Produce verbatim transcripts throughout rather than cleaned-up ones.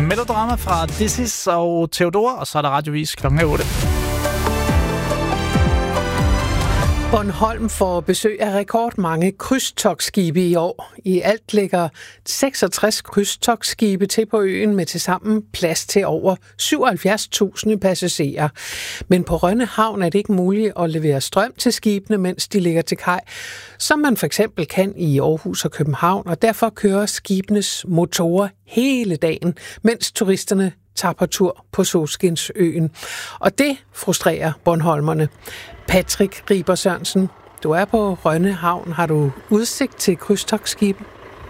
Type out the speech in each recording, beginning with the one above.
Melodrama fra This Is og Theodor, og så er der radiovis klokken otte. Bornholm får besøg af rekordmange krydstogtskibe i år. I alt ligger seksogtres krydstogtskibe til på øen med tilsammen plads til over syvoghalvfjerds tusind passagerer. Men på Rønne Havn er det ikke muligt at levere strøm til skibene, mens de ligger til kaj, som man for eksempel kan i Aarhus og København, og derfor kører skibenes motorer hele dagen, mens turisterne tager på tur på Solskinsøen. Og det frustrerer bornholmerne. Patrick Riber Sørensen, du er på Rønne Havn. Har du udsigt til krydstogtskibe?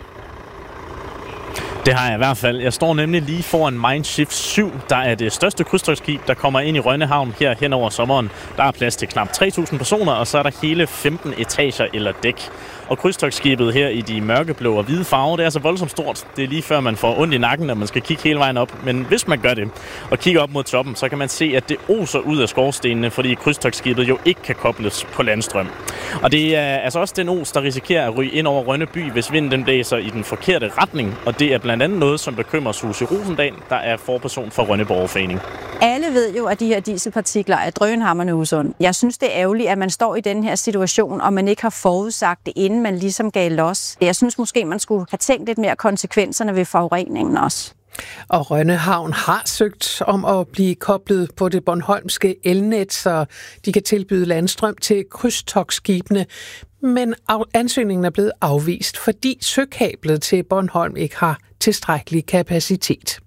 Det har jeg i hvert fald. Jeg står nemlig lige foran Mindshift syv, der er det største krydstogtskib, der kommer ind i Rønne Havn her hen over sommeren. Der er plads til knap tre tusind personer, og så er der hele femten etager eller dæk. Og krydstogtskibet her i de mørkeblå og hvide farver, det er så voldsomt stort. Det er lige før man får ondt i nakken, når man skal kigge hele vejen op. Men hvis man gør det og kigger op mod toppen, så kan man se, at det oser ud af skorstenene, fordi krydstogtskibet jo ikke kan kobles på landstrøm. Og det er altså også den os, der risikerer at ryge ind over Rønne by, hvis vinden den blæser i den forkerte retning. Og det er blandt andet noget, som bekymrer Susie Rosendal, der er forperson for Rønne Borgerforening. Alle ved jo, at de her dieselpartikler er drønhamrende usunde. Jeg synes, det er ærgerligt, at man står i den her situation, og man ikke har forudsagt det, inden man ligesom gav los. Jeg synes måske, man skulle have tænkt lidt mere konsekvenserne ved forureningen også. Og Rønne Havn har søgt om at blive koblet på det bornholmske elnet, så de kan tilbyde landstrøm til krydstogtskibene. Men ansøgningen er blevet afvist, fordi søkablet til Bornholm ikke har tilstrækkelig kapacitet.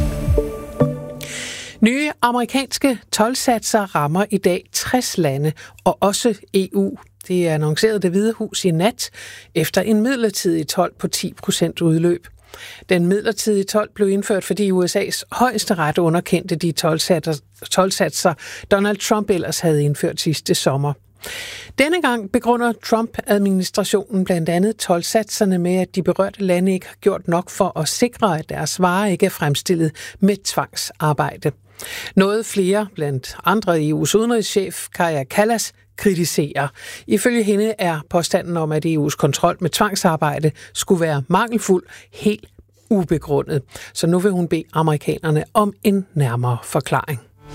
Nye amerikanske toldsatser rammer i dag tres lande, og også E U. Det er annonceret Det Hvide Hus i nat, efter en midlertidig told på ti procent udløb. Den midlertidige told blev indført, fordi U S A's højesteret underkendte de toldsatser, Donald Trump ellers havde indført sidste sommer. Denne gang begrunder Trump-administrationen blandt andet toldsatserne med, at de berørte lande ikke har gjort nok for at sikre, at deres varer ikke er fremstillet med tvangsarbejde. Noget flere, blandt andre E U's udenrigschef Kaja Kallas, kritiserer. Ifølge hende er påstanden om, at E U's kontrol med tvangsarbejde skulle være mangelfuld, helt ubegrundet. Så nu vil hun bede amerikanerne om en nærmere forklaring.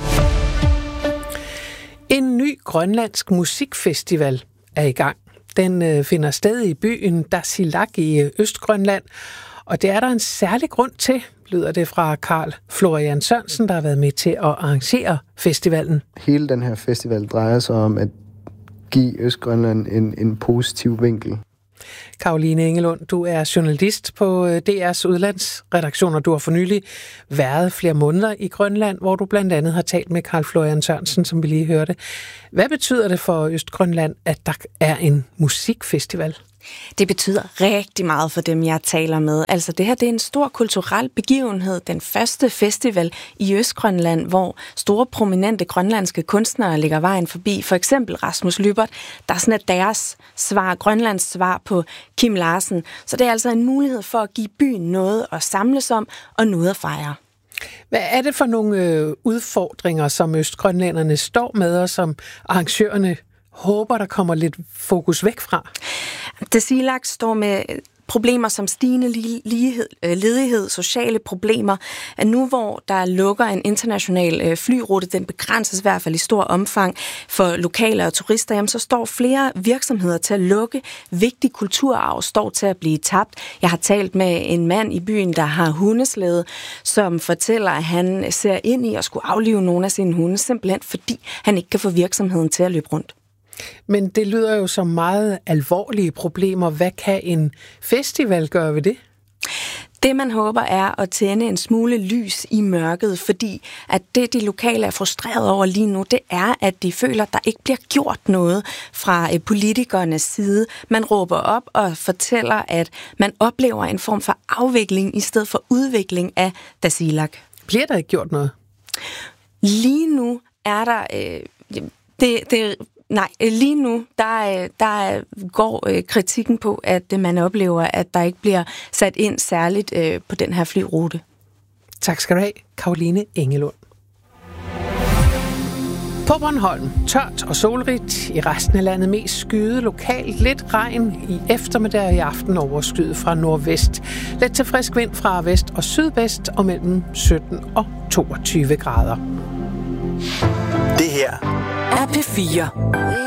En ny grønlandsk musikfestival er i gang. Den øh, finder sted i byen Tasiilaq i øh, Østgrønland, og det er der en særlig grund til, lyder det fra Carl Florian Sørensen, der har været med til at arrangere festivalen. Hele den her festival drejer sig om at give Østgrønland en, en positiv vinkel. Karoline Engelund, du er journalist på D R's udlandsredaktion, og du har for nylig været flere måneder i Grønland, hvor du blandt andet har talt med Carl Florian Sørensen, som vi lige hørte. Hvad betyder det for Østgrønland, at der er en musikfestival? Det betyder rigtig meget for dem, jeg taler med. Altså det her, det er en stor kulturel begivenhed. Den første festival i Østgrønland, hvor store prominente grønlandske kunstnere ligger vejen forbi. For eksempel Rasmus Lybert, der er sådan et deres svar, Grønlands svar på Kim Larsen. Så det er altså en mulighed for at give byen noget at samles om og noget at fejre. Hvad er det for nogle øh, udfordringer, som østgrønlænderne står med, og som arrangørerne håber, der kommer lidt fokus væk fra? Tasiilaq står med problemer som stigende lighed, ledighed, sociale problemer. Nu hvor der lukker en international flyrute, den begrænses i hvert fald i stor omfang for lokale og turister, jamen, så står flere virksomheder til at lukke. Vigtig kulturarv står til at blive tabt. Jeg har talt med en mand i byen, der har hundeslæde, som fortæller, at han ser ind i at skulle aflive nogle af sine hunde, simpelthen fordi han ikke kan få virksomheden til at løbe rundt. Men det lyder jo som meget alvorlige problemer. Hvad kan en festival gøre ved det? Det, man håber, er at tænde en smule lys i mørket, fordi at det, de lokale er frustreret over lige nu, det er, at de føler, at der ikke bliver gjort noget fra politikernes side. Man råber op og fortæller, at man oplever en form for afvikling i stedet for udvikling af Tasiilaq. Bliver der ikke gjort noget? Lige nu er der... Øh, det, det Nej, lige nu, der, der går kritikken på, at man oplever, at der ikke bliver sat ind særligt på den her flyrute. Tak skal du have, Karoline Engelund. På Bornholm tørt og solrigt, i resten af landet mest skyet, lokalt lidt regn, i eftermiddag og i aften overskyet fra nordvest. Let til frisk vind fra vest og sydvest og mellem sytten og toogtyve grader. Det her er P fire.